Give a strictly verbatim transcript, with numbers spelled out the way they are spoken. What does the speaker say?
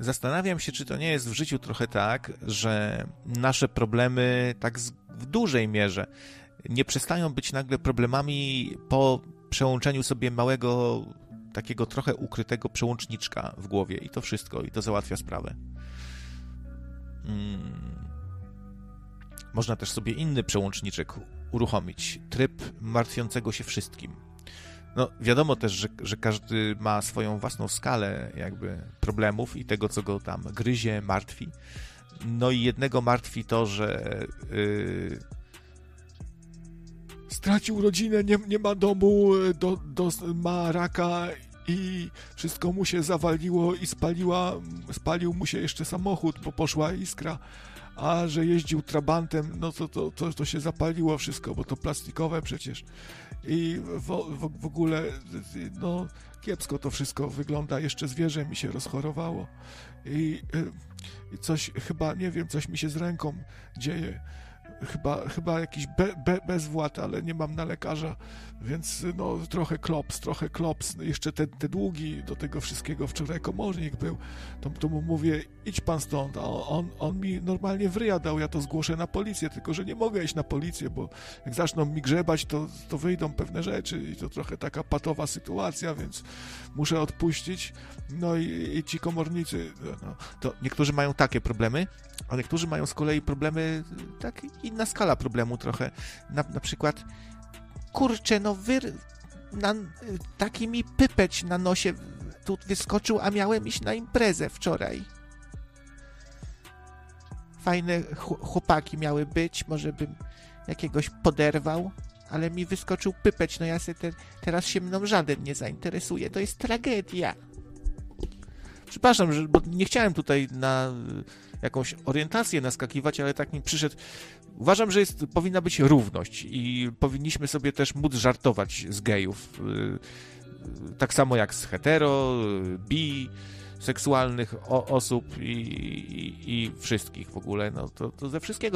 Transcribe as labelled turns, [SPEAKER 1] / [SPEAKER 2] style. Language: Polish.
[SPEAKER 1] zastanawiam się, czy to nie jest w życiu trochę tak, że nasze problemy tak z, w dużej mierze nie przestają być nagle problemami po przełączeniu sobie małego, takiego trochę ukrytego przełączniczka w głowie i to wszystko, i to załatwia sprawę. Hmm. Można też sobie inny przełączniczek uruchomić. Tryb martwiącego się wszystkim. No, wiadomo też, że, że każdy ma swoją własną skalę jakby problemów i tego, co go tam gryzie, martwi. No i jednego martwi to, że yy... stracił rodzinę, nie, nie ma domu, do, do, ma raka i wszystko mu się zawaliło i spaliła, spalił mu się jeszcze samochód, bo poszła iskra. A że jeździł trabantem, no to, to, to, to się zapaliło wszystko, bo to plastikowe przecież. I w, w, w ogóle, no, kiepsko to wszystko wygląda. Jeszcze zwierzę mi się rozchorowało. I, i coś, chyba, nie wiem, coś mi się z ręką dzieje. Chyba, chyba jakiś be, be, bezwład, ale nie mam na lekarza, więc no trochę klops, trochę klops. Jeszcze te, te długi do tego wszystkiego. Wczoraj komornik był, to, to mu mówię, idź pan stąd, a on, on mi normalnie w ryja dał, ja to zgłoszę na policję, tylko że nie mogę iść na policję, bo jak zaczną mi grzebać, to, to wyjdą pewne rzeczy i to trochę taka patowa sytuacja, więc muszę odpuścić. No i, i ci komornicy, no, to niektórzy mają takie problemy, a niektórzy mają z kolei problemy, tak, inna skala problemu trochę. Na, na przykład, kurczę, no wy, na, taki mi pypeć na nosie tu wyskoczył, a miałem iść na imprezę wczoraj. Fajne chłopaki miały być, może bym jakiegoś poderwał, ale mi wyskoczył pypeć, no ja se te, teraz się mną żaden nie zainteresuje, to jest tragedia. Przepraszam, że, bo nie chciałem tutaj na jakąś orientację naskakiwać, ale tak mi przyszedł. Uważam, że jest, powinna być równość i powinniśmy sobie też móc żartować z gejów. Tak samo jak z hetero, bi, seksualnych o, osób i, i, i wszystkich w ogóle. No to, to ze wszystkiego